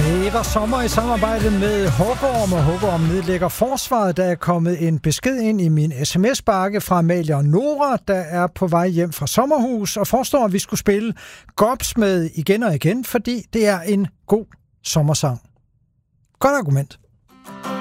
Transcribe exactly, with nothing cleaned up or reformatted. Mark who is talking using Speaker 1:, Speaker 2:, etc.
Speaker 1: Det var sommer i samarbejde med Hugorm, og Hugorm nedlægger forsvaret. Der er kommet en besked ind i min sms-bakke fra Amalie og Nora, der er på vej hjem fra sommerhus, og forstår, at vi skulle spille Gobsmed igen og igen, fordi det er en god sommersang. Godt argument.